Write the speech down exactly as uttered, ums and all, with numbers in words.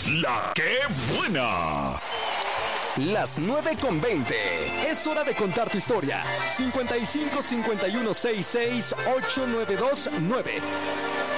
La que buena. Las nueve con veinte. Es hora de contar tu historia. cincuenta y cinco, cincuenta y uno, sesenta y seis, ochenta y nueve veintinueve.